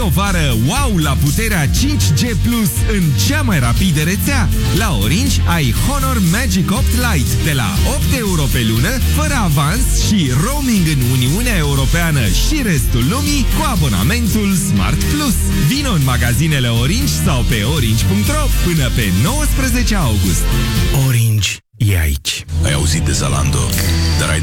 o vară wow la puterea 5G Plus în cea mai rapidă rețea. La Orange ai Honor Magic 8 Lite de la 8 euro pe lună, fără avans și roaming în Uniunea Europeană și restul lumii cu abonamentul Smart Plus. Vino în magazinele Orange sau pe orange.ro până pe 19 august. Orange e aici. Ai auzit de Zalando, dar ai